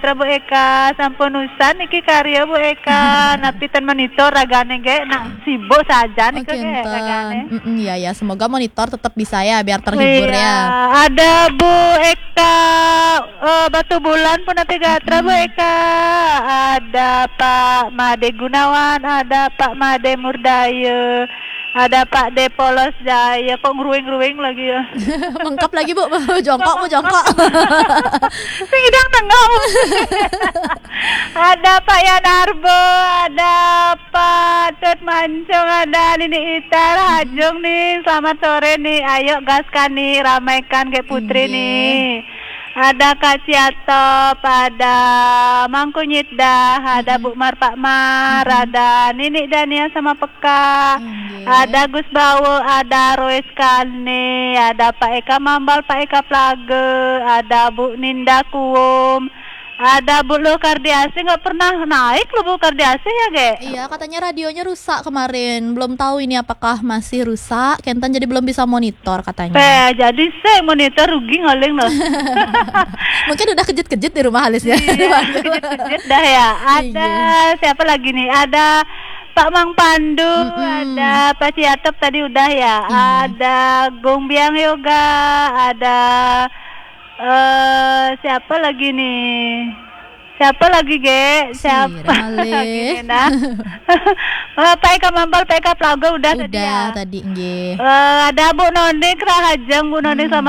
Bu Eka sampun usan iki karya Bu Eka napitan monitor ragane ge nak sibuk saja nih ge ragane. Iya ya, semoga monitor tetap bisa ya biar terhibur Iya, ya. ada Bu Eka Batu Bulan pun nanti gatra Bu Eka. Ada Pak Made Gunawan, ada Pak Made Murdaya. Ada Pak De Polos Jaya, kok ngeruing-ngeruing lagi ya. Mengkap lagi Bu, jongkok. Sidang tengah. Ada Pak Yanarbo, ada Pak Tut Mancung, ada Nini Itar, Hajung nih. Selamat sore nih, ayo gaskan nih, ramaikan kayak Putri nih. Ada Kak Ciatop, ada Mangkunyit dah, ada Bu Mar Pak Mar, ada Nini Dania sama Peka, ada Gus Bawo, ada Roy Skani, ada Pak Eka Mambal, Pak Eka Plage, ada Bu Ninda Kuum, ada Bu Lu Kardiasi, nggak pernah naik lu Bu Kardiasi ya Ge? Iya, katanya radionya rusak kemarin. Belum tahu ini apakah masih rusak. Kentan jadi belum bisa monitor katanya. Jadi saya monitor rugi ngaling loh. Mungkin udah kejut-kejut di rumah Halis ya. Iya, kejut-kejut dah ya. Ada siapa lagi nih? Ada Pak Mang Pandu, ada Pak Ciatop tadi udah ya. Ada Gong Biang Yoga, ada siapa lagi nih? Siapa lagi Ge? Siapa lagi nih nah? Pak Eka Mambal, Pak Eka Plaga udah tadi ya. Tadi nggih. Ada Bu Nonik Rahajang, Bu Nonik sama